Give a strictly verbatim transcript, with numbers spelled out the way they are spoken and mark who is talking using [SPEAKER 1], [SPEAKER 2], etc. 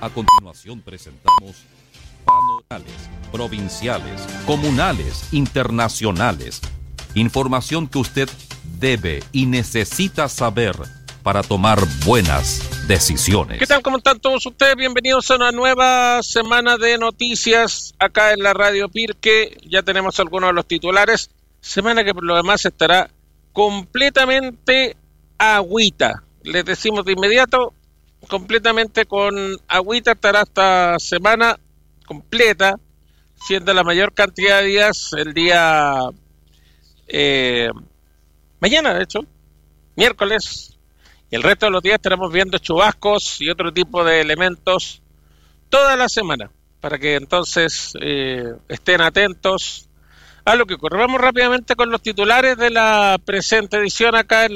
[SPEAKER 1] A continuación presentamos panorales, provinciales, comunales, internacionales. Información que usted debe y necesita saber para tomar buenas decisiones.
[SPEAKER 2] ¿Qué tal? ¿Cómo están todos ustedes? Bienvenidos a una nueva semana de noticias acá en la Radio Pirque. Ya tenemos algunos de los titulares. Semana que por lo demás estará completamente agüita. Les decimos de inmediato, completamente con agüita estará esta semana completa, siendo la mayor cantidad de días el día eh, mañana, de hecho, miércoles, y el resto de los días estaremos viendo chubascos y otro tipo de elementos toda la semana, para que entonces eh, estén atentos a lo que ocurre. Vamos rápidamente con los titulares de la presente edición acá en